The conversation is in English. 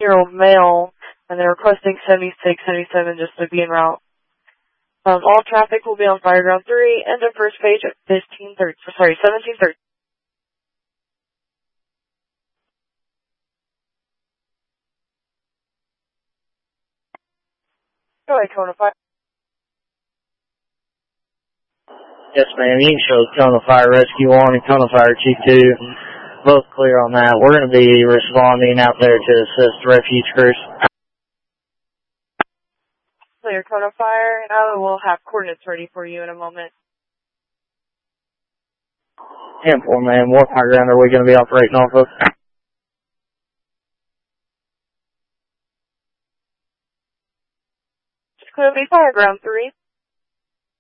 16-year-old male, and they're requesting 7677 just to be en route. All traffic will be on Fireground 3, end of first page at 1730. Go ahead, Kona Fire. Yes, ma'am. You can show Kona Fire Rescue 1 and Kona Fire Chief 2. Both clear on that. We're going to be responding out there to assist refuge crews. Clear, Kona Fire, and I will have coordinates ready for you in a moment. 10-4, ma'am. What Fireground are we going to be operating off of? Just clear the Fireground 3.